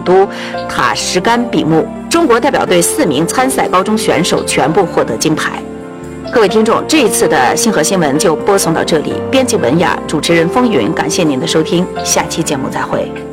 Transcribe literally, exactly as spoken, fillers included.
都塔什干闭幕。中国代表队四名参赛高中选手全部获得金牌。各位听众，这一次的星河新闻就播送到这里。编辑文雅，主持人风云，感谢您的收听，下期节目再会。